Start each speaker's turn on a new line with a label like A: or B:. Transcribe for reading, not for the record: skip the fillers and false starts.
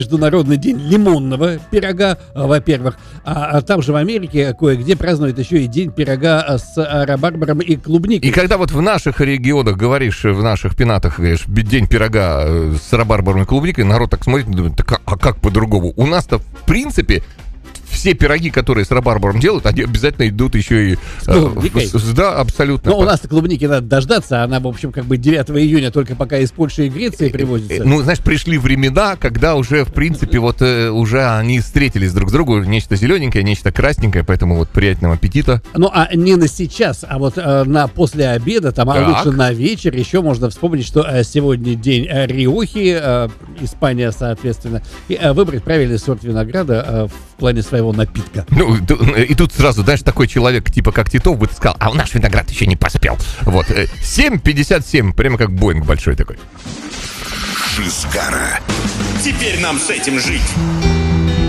A: Международный день лимонного пирога, во-первых. А там же в Америке кое-где празднуют еще и день пирога с рабарбаром и клубникой.
B: И когда вот в наших регионах говоришь, в наших пенатах говоришь, день пирога с рабарбаром и клубникой, народ так смотрит и думает, так, а как по-другому? У нас-то, в принципе, все пироги, которые с рабарбаром делают, они обязательно идут еще и...
A: С клубникой?
B: Да, абсолютно.
A: Но у нас-то клубники надо дождаться. Она, в общем, как бы 9 июня только пока из Польши и Греции привозится.
B: Ну, знаешь, пришли времена, когда уже, в принципе, вот уже они встретились друг с другом. Нечто зелененькое, нечто красненькое, поэтому вот приятного аппетита.
A: Ну, а не на сейчас, а вот на после обеда, там, а лучше на вечер. Еще можно вспомнить, что сегодня день Риохи, Испания, соответственно. И выбрать правильный сорт винограда в плане своего напитка.
B: Ну, и тут сразу, знаешь, такой человек, типа как Титов, бы сказал, а наш виноград еще не поспел. Вот, 7:57, прямо как Боинг большой такой.
C: Шизгара. Теперь нам с этим жить.